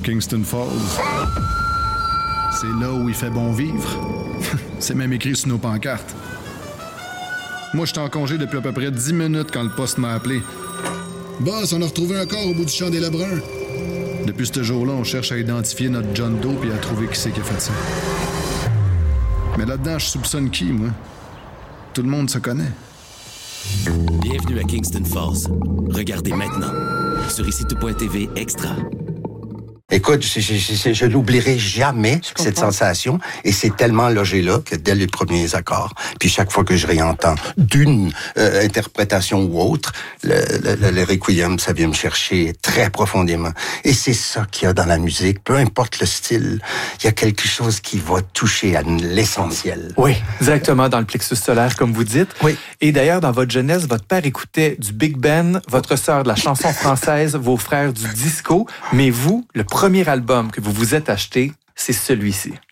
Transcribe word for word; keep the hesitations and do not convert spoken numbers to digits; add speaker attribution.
Speaker 1: Kingston Falls. C'est là où il fait bon vivre. C'est même écrit sur nos pancartes. Moi, j'étais en congé depuis à peu près dix minutes quand le poste m'a appelé.
Speaker 2: Boss, on a retrouvé un corps au bout du champ des Lebrun.
Speaker 1: Depuis ce jour-là, on cherche à identifier notre John Doe et à trouver qui c'est qui a fait ça. Mais là-dedans, je soupçonne qui, moi? Tout le monde se connaît.
Speaker 3: Bienvenue à Kingston Falls. Regardez maintenant sur ici tout point t v Extra.
Speaker 4: Écoute, je, je, je, je n'oublierai jamais cette sensation et c'est tellement logé là que dès les premiers accords, puis chaque fois que je réentends d'une euh, interprétation ou autre, le, le, le requiem, ça vient me chercher très profondément. Et c'est ça qu'il y a dans la musique, peu importe le style, il y a quelque chose qui va toucher à l'essentiel.
Speaker 5: Oui, directement dans le plexus solaire, comme vous dites.
Speaker 4: Oui.
Speaker 5: Et d'ailleurs, dans votre jeunesse, votre père écoutait du Big Ben, votre sœur de la chanson française, vos frères du disco, mais vous, le premier album que vous vous êtes acheté, c'est celui-ci.